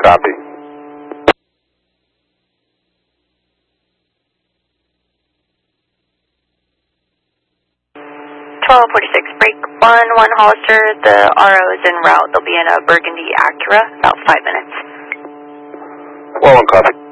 copy. 1246, break 1 Hollister. The RO is en route. They'll be in a Burgundy Acura, about 5 minutes. 1 copy.